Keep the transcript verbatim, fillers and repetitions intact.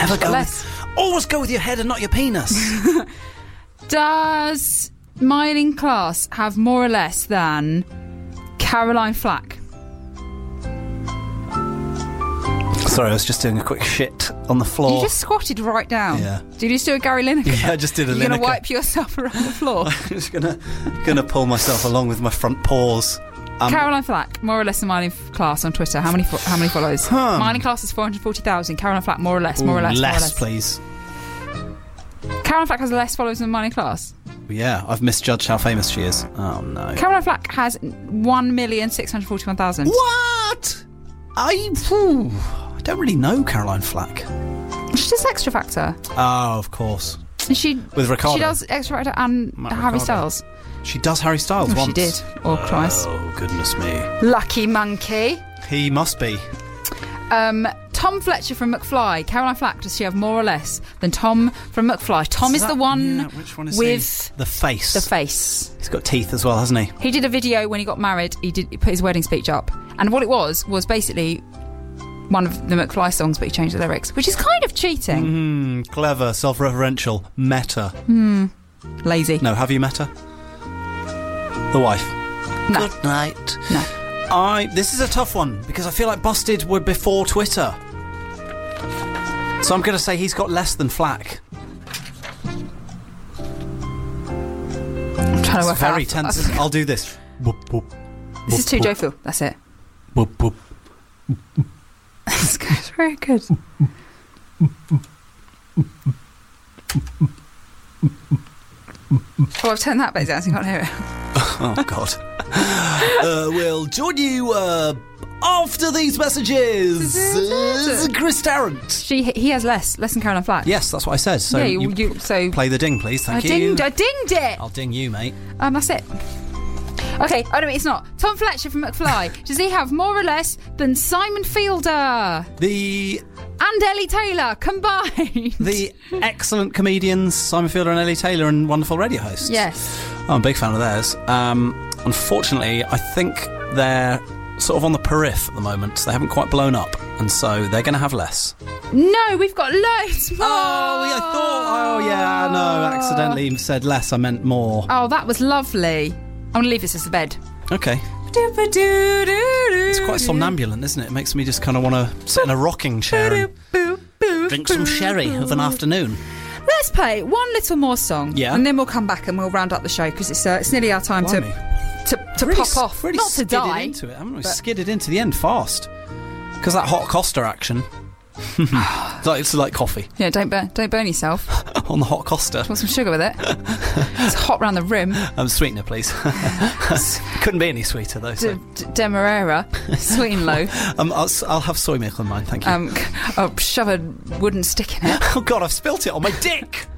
Never She's got go less. with, always go with your head and not your penis. Does Myling Class have more or less than Caroline Flack? Sorry, I was just doing a quick shit on the floor. You just squatted right down. Yeah. Did you just do a Gary Lineker? Yeah, I just did a You're going Lineker. to wipe yourself around the floor. I'm just gonna gonna pull myself along with my front paws. Um, Caroline Flack, more or less than Myling Class on Twitter. How many fo- how many followers? Huh. Myling Class is four hundred forty thousand. Caroline Flack, more or less, more or less, less, more or less. please. Caroline Flack has less followers than Myling Class. Yeah, I've misjudged how famous she is. Oh no. Caroline Flack has one million six hundred forty-one thousand. What? I, whew, I don't really know Caroline Flack. She does Extra Factor. Oh, of course. And she With Ricardo. She does Extra Factor and Matt Harry Ricardo. Styles. She does Harry Styles Oh, once. she did. Or twice. Oh, goodness me. Lucky monkey. He must be. Um, Tom Fletcher from McFly. Caroline Flack, does she have more or less than Tom from McFly? Tom is, Is the that- one, yeah, which one is with he? The face. the face. He's got teeth as well, hasn't he? He did a video when he got married. He did he put his wedding speech up, and what it was was basically one of the McFly songs, but he changed the lyrics, which is kind of cheating. Hmm, clever, self-referential, meta. Lazy. No, have you met her? The wife. No. Good night. No. I. This is a tough one because I feel like Busted were before Twitter, so I'm going to say he's got less than Flack. I'm trying to work It's very out. tense. I'll do this. Whoop, whoop, This is too whoop, joyful. That's it. whoop, whoop. That's good. Very good. Oh, I've turned that bit down so you can't hear it. Oh, God. uh, we'll join you uh, after these messages. Uh, Chris Tarrant. She, he has less, less than Caroline Flack. Yes, that's what I said. So yeah, you, you you so play the ding, please. Thank I you. dinged, I dinged it. I'll ding you, mate. Um, that's it. Okay, oh no, it's not. Tom Fletcher from McFly. Does he have more or less than Simon Fielder The and Ellie Taylor combined? the excellent comedians Simon Fielder and Ellie Taylor and wonderful radio hosts. Yes. Oh, I'm a big fan of theirs. Um, unfortunately, I think they're sort of on the periph at the moment. So they haven't quite blown up, and so they're going to have less. No, we've got loads more. Oh, yeah, I thought. Oh, yeah, no, accidentally said less. I meant more. Oh, that was lovely. I'm going to leave this as the bed. Okay. It's quite somnambulant, isn't it? It makes me just kind of want to sit in a rocking chair and drink some sherry of an afternoon. Let's play one little more song. Yeah. And then we'll come back and we'll round up the show because it's uh, it's nearly our time Blimey. to to, to Really pop s- off. Really Not to skidded die. into it. haven't we? but- Skidded into the end fast. Because that hot Costa action. it's, like, it's like coffee Yeah, don't burn, don't burn yourself. on the hot Costa. Want some sugar with it? It's hot round the rim. Um, sweetener, please. Couldn't be any sweeter, though. So. D- D- Demerara, sweet and low. Um, I'll, s- I'll have soy milk on mine, thank you. Um, I'll shove a wooden stick in it. oh, God, I've spilt it on my dick!